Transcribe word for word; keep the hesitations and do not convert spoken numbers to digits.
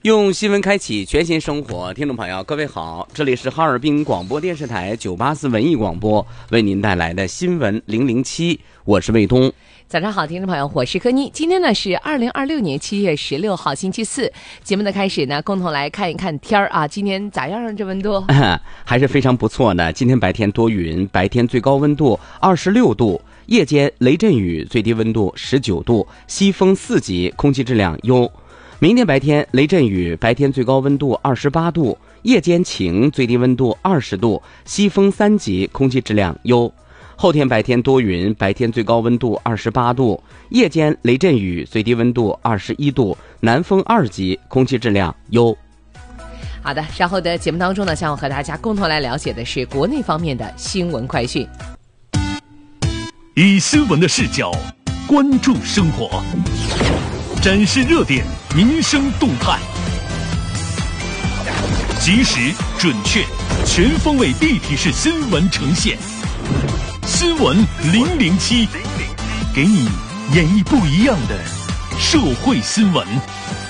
用新闻开启全新生活，听众朋友各位好，这里是哈尔滨广播电视台九八四文艺广播为您带来的新闻零零七，我是卫东。 早上好，听众朋友，我是柯妮。今天呢是二零二六年七月十六号星期四，节目的开始呢，共同来看一看天儿啊，今天咋样？这温度、 啊、还是非常不错的。今天白天多云，白天最高温度二十六度，夜间雷阵雨，最低温度十九度，西风四级，空气质量优。明天白天雷阵雨，白天最高温度二十八度，夜间晴，最低温度二十度，西风三级，空气质量优。后天白天多云，白天最高温度二十八度，夜间雷阵雨，最低温度二十一度，南风二级，空气质量优。 好的，稍后的节目当中呢，将要和大家共同来了解的是国内方面的新闻快讯， 以新闻的视角关注生活，展示热点民生动态，及时、准确、全方位立体式新闻呈现。新闻零零七，给你演绎不一样的社会新闻。